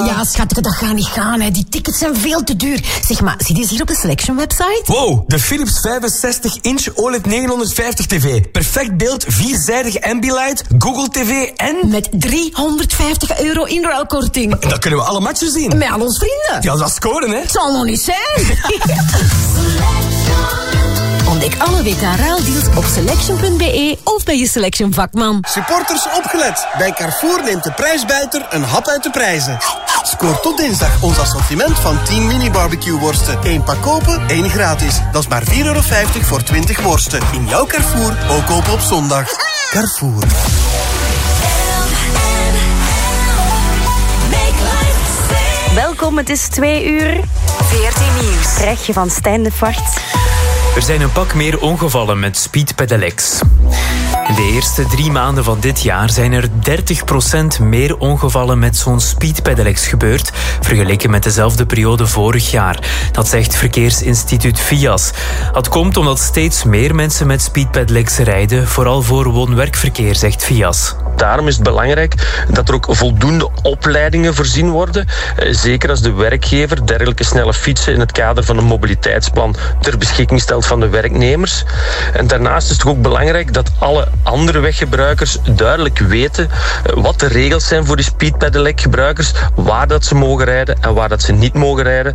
Ja, schat, dat gaat niet gaan. Hè. Die tickets zijn veel te duur. Zeg maar, zie je eens hier op de Selection website? Wow, de Philips 65-inch OLED 950 TV. Perfect beeld, 4-zijdig Ambilight, Google TV en... Met €350 inruilkorting. En dat kunnen we alle matchen zien. Met al onze vrienden. Ja, dat is scoren, hè. Het zal nog niet zijn. Ontdek alle WK-ruildeals op selection.be of bij je Selection vakman. Supporters opgelet. Bij Carrefour neemt de prijsbijter een hap uit de prijzen. Scoor tot dinsdag ons assortiment van 10 mini-barbecue-worsten. 1 pak kopen, 1 gratis. Dat is maar €4,50 voor 20 worsten. In jouw Carrefour, ook kopen op zondag. Carrefour. Welkom, het is 2:00. VRT Nieuws. Krijg je van Stijn de Vacht. Er zijn een pak meer ongevallen met speedpedelecs. In de eerste 3 maanden van dit jaar zijn er 30% meer ongevallen met zo'n speedpedelecs gebeurd, vergeleken met dezelfde periode vorig jaar. Dat zegt verkeersinstituut VIAS. Dat komt omdat steeds meer mensen met speedpedelecs rijden, vooral voor woon-werkverkeer, zegt VIAS. Daarom is het belangrijk dat er ook voldoende opleidingen voorzien worden. Zeker als de werkgever dergelijke snelle fietsen in het kader van een mobiliteitsplan ter beschikking stelt van de werknemers. En daarnaast is het ook belangrijk dat alle andere weggebruikers duidelijk weten wat de regels zijn voor die speedpedelec-gebruikers, waar dat ze mogen rijden en waar dat ze niet mogen rijden.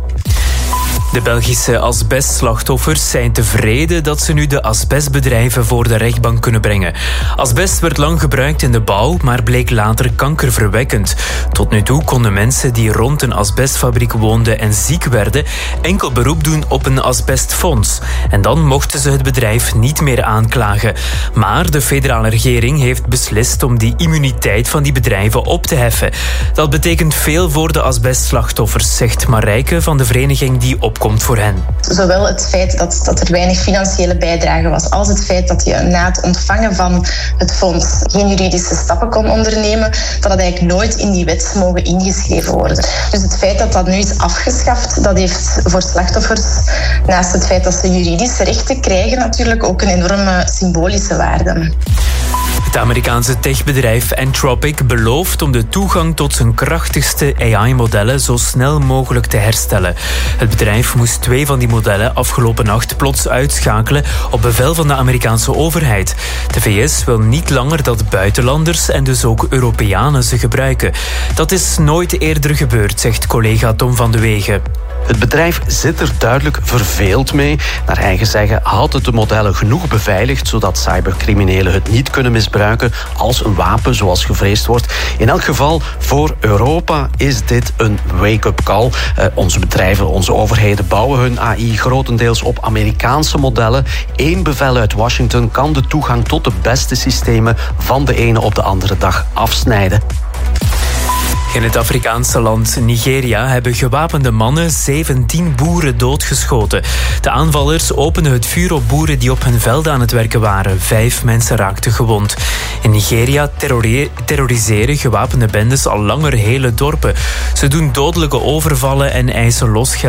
De Belgische asbestslachtoffers zijn tevreden dat ze nu de asbestbedrijven voor de rechtbank kunnen brengen. Asbest werd lang gebruikt in de bouw, maar bleek later kankerverwekkend. Tot nu toe konden mensen die rond een asbestfabriek woonden en ziek werden enkel beroep doen op een asbestfonds. En dan mochten ze het bedrijf niet meer aanklagen. Maar de federale regering heeft beslist om die immuniteit van die bedrijven op te heffen. Dat betekent veel voor de asbestslachtoffers, zegt Marijke van de vereniging die opkomt voor hen. Zowel het feit dat er weinig financiële bijdrage was, als het feit dat je na het ontvangen van het fonds geen juridische stappen kon ondernemen, dat het eigenlijk nooit in die wet mogen ingeschreven worden. Dus het feit dat dat nu is afgeschaft, dat heeft voor slachtoffers, naast het feit dat ze juridische rechten krijgen, natuurlijk ook een enorme symbolische waarde. Het Amerikaanse techbedrijf Anthropic belooft om de toegang tot zijn krachtigste AI-modellen zo snel mogelijk te herstellen. Het bedrijf moest 2 van die modellen afgelopen nacht plots uitschakelen op bevel van de Amerikaanse overheid. De VS wil niet langer dat buitenlanders en dus ook Europeanen ze gebruiken. Dat is nooit eerder gebeurd, zegt collega Tom van de Wegen. Het bedrijf zit er duidelijk verveeld mee. Naar eigen zeggen houdt het de modellen genoeg beveiligd, zodat cybercriminelen het niet kunnen misbruiken als een wapen, zoals gevreesd wordt. In elk geval, voor Europa is dit een wake-up call. Onze bedrijven, onze overheden bouwen hun AI grotendeels op Amerikaanse modellen. 1 bevel uit Washington kan de toegang tot de beste systemen van de ene op de andere dag afsnijden. In het Afrikaanse land Nigeria hebben gewapende mannen 17 boeren doodgeschoten. De aanvallers openden het vuur op boeren die op hun velden aan het werken waren. 5 mensen raakten gewond. In Nigeria terroriseren gewapende bendes al langer hele dorpen. Ze doen dodelijke overvallen en eisen losgeld.